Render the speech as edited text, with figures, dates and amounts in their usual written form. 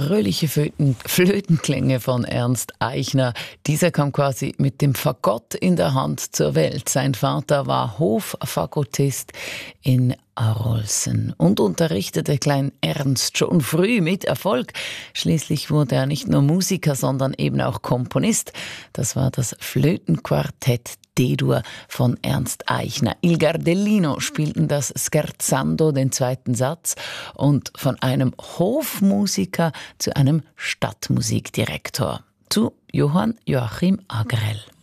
fröhliche Flötenklänge von Ernst Eichner. Dieser kam quasi mit dem Fagott in der Hand zur Welt. Sein Vater war Hoffagottist in Arolsen und unterrichtete Klein Ernst schon früh mit Erfolg. Schließlich wurde er nicht nur Musiker, sondern eben auch Komponist. Das war das Flötenquartett D-Dur von Ernst Eichner. Il Gardellino spielten das Scherzando, den zweiten Satz, und von einem Hofmusiker zu einem Stadtmusikdirektor, zu Johann Joachim Agrell.